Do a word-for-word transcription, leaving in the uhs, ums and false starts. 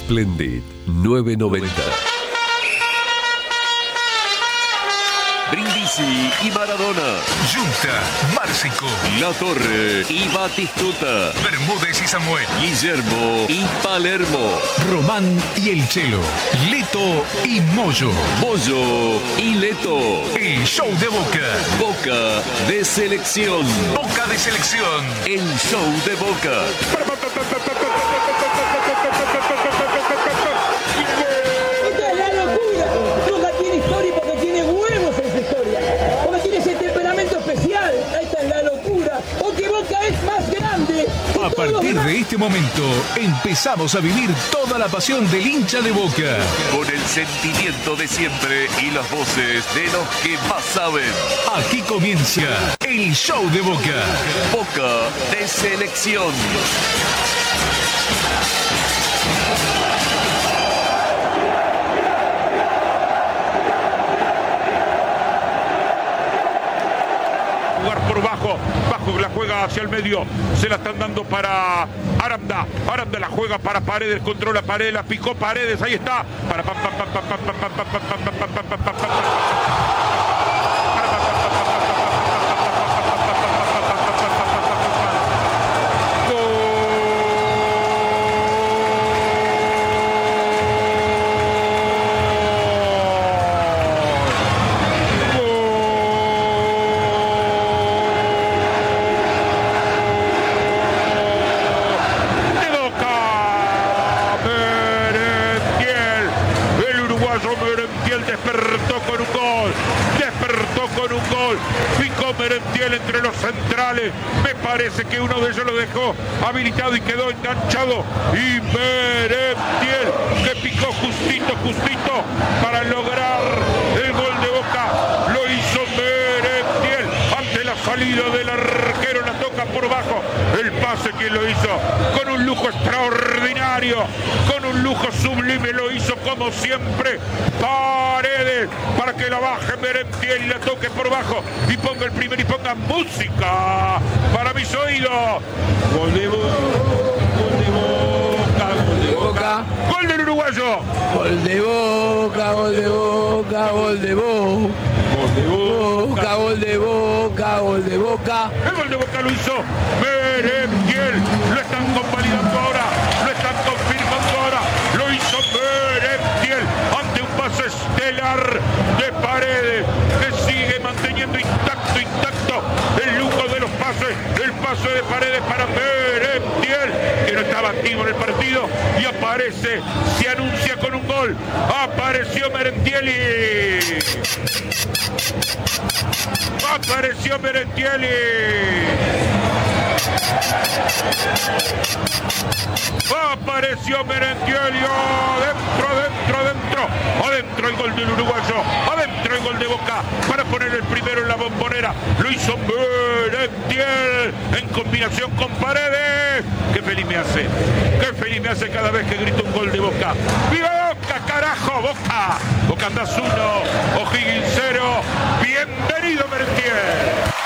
Splendid nueve noventa. Brindisi y Maradona. Junta, Márcico, La Torre y Batistuta. Bermúdez y Samuel. Guillermo y Palermo. Román y El Chelo. Leto y Moyo. Moyo y Leto. El show de Boca. Boca de selección. Boca de selección. El show de Boca. Esta es la locura. Boca tiene historia porque tiene huevos en su historia. Porque tiene ese temperamento especial. Esta es la locura. Porque Boca es más grande. A partir de este momento empezamos a vivir toda la pasión del hincha de Boca. Con el sentimiento de siempre y las voces de los que más saben. Aquí comienza el show de Boca. Boca de selección. Jugar por bajo, bajo la juega hacia el medio, se la están dando para Aranda, Aranda la juega para Paredes, controla Paredes, la picó Paredes, ahí está, para pam pam pam pam pam pam pam pam pam pam pam pam pam pam pam. Despertó con un gol, despertó con un gol, picó Merentiel entre los centrales, me parece que uno de ellos lo dejó habilitado y quedó enganchado, y Merentiel que picó justito, justito para lograr el gol de Boca, lo hizo Merentiel ante la salida del arquero, la toca por bajo, el pase que lo hizo con un lujo extraordinario, con un lujo sublime, lo hizo como siempre Paredes para que la baje Merentiel y la toque por bajo y ponga el primer y ponga música para mis oídos. Gol de Boca, gol de Boca, gol de Boca, gol del uruguayo. Gol de Boca, gol de Boca, gol de Boca. Gol de Boca, Gol de Boca, gol de Boca. el gol de Boca lo hizo Merentiel, lo están convalidando ahora, lo están confirmando ahora, lo hizo Merentiel ante un pase estelar de Paredes que sigue manteniendo intacto, intacto el lujo de los pases, el pase de Paredes para Merentiel que no estaba activo en el partido y aparece, se anuncia con un gol, apareció Merentiel y... apareció Merentiel. Apareció Merentiel. Adentro, adentro, adentro. Adentro el gol del uruguayo. Adentro el gol de Boca para poner el primero en la Bombonera. Lo hizo Merentiel en combinación con Paredes. Qué feliz me hace. Qué feliz me hace cada vez que grito un gol de Boca. ¡Viva Boca, carajo! Boca. Boca andás uno. O'Higgins cero. Bienvenido Merentiel.